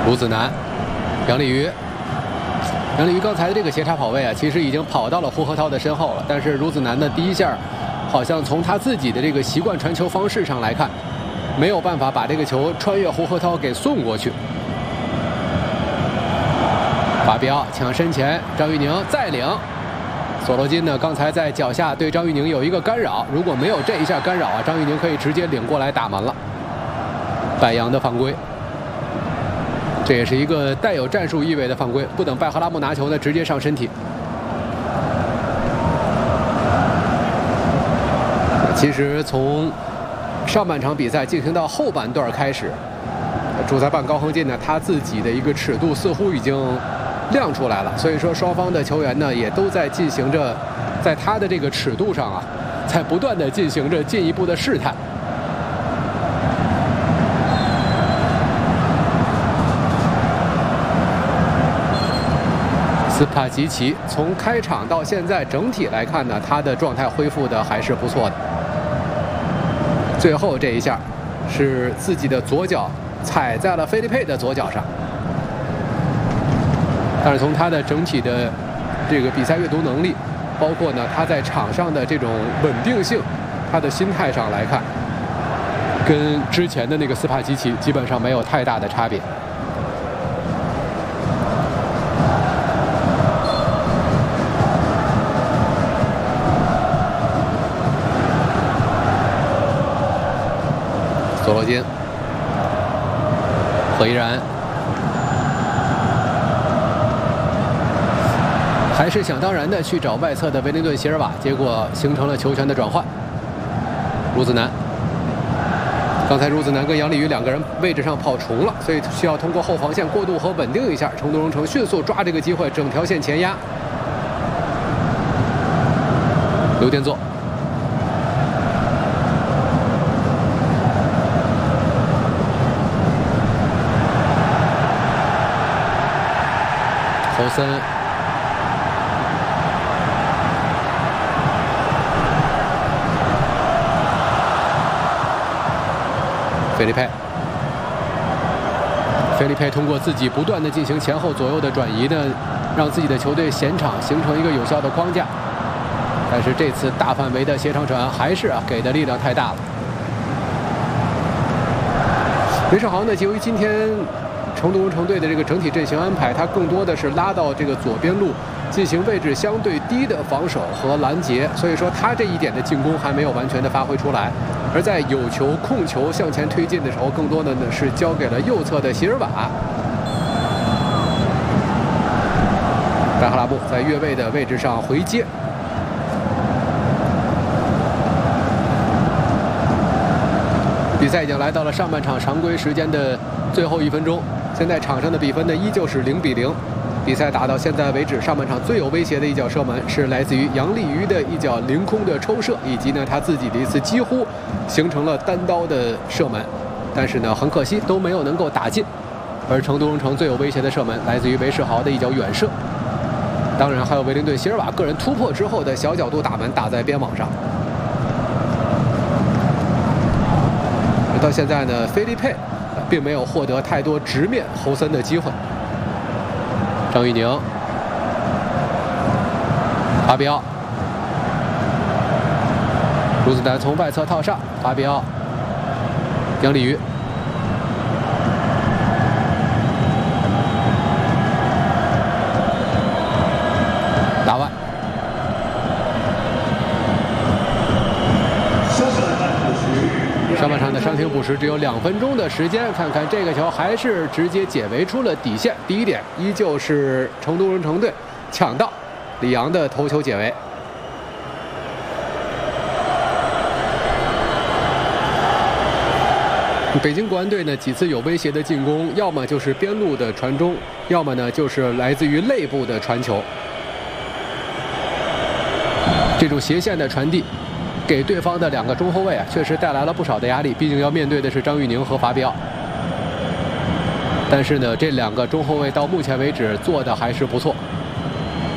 卢子楠、杨立瑜。杨立瑜刚才的这个斜插跑位啊，其实已经跑到了胡河涛的身后了，但是卢子楠的第一下，好像从他自己的这个习惯传球方式上来看，没有办法把这个球穿越胡河涛给送过去。法比奥抢身前，张玉宁再领。索罗金呢，刚才在脚下对张玉宁有一个干扰，如果没有这一下干扰啊，张玉宁可以直接领过来打门了。拜扬的犯规，这也是一个带有战术意味的犯规，不等拜赫拉木拿球呢，直接上身体。其实从上半场比赛进行到后半段开始，主裁判高恒进呢，他自己的一个尺度似乎已经亮出来了，所以说双方的球员呢也都在进行着，在他的这个尺度上啊，在不断的进行着进一步的试探。斯帕吉奇从开场到现在整体来看呢，他的状态恢复的还是不错的。最后这一下是自己的左脚踩在了菲利佩的左脚上，但是从他的整体的这个比赛阅读能力，包括呢他在场上的这种稳定性，他的心态上来看，跟之前的那个斯帕吉奇基本上没有太大的差别。索罗金、何依然还是想当然的去找外侧的维林顿·席尔瓦，结果形成了球权的转换。卢子楠，刚才卢子楠跟杨立瑜两个人位置上跑重了，所以需要通过后防线过渡和稳定一下。成都荣城迅速抓这个机会，整条线前压。刘殿座。侯森，菲利佩，菲利佩通过自己不断的进行前后左右的转移呢，让自己的球队前场形成一个有效的框架。但是这次大范围的斜长传还是给的力量太大了。韦世豪呢，由于今天成都荣城队的这个整体阵型安排，他更多的是拉到这个左边路进行位置相对低的防守和拦截，所以说他这一点的进攻还没有完全的发挥出来。而在有球控球向前推进的时候，更多的呢是交给了右侧的席尔瓦。拜赫拉布在越位的位置上回接。比赛已经来到了上半场常规时间的最后1分钟，现在场上的比分呢依旧是0-0。比赛打到现在为止，上半场最有威胁的一脚射门是来自于杨立瑜的一脚凌空的抽射，以及呢他自己的一次几乎形成了单刀的射门，但是呢很可惜都没有能够打进。而成都荣城最有威胁的射门来自于韦世豪的一脚远射，当然还有维林顿·席尔瓦个人突破之后的小角度打门打在边网上。到现在呢，菲利佩并没有获得太多直面侯森的机会。张玉宁、法比奥、卢子楠从外侧套上，法比奥、杨立瑜、打外。上半场的伤停补时只有2分钟的时间，看看这个球还是直接解围出了底线。第一点依旧是成都荣城队抢到李阳的头球解围。北京国安队呢几次有威胁的进攻，要么就是边路的传中，要么呢就是来自于内部的传球。这种斜线的传递给对方的2个中后卫确实带来了不少的压力，毕竟要面对的是张玉宁和法比奥。但是呢，这2个中后卫到目前为止做的还是不错。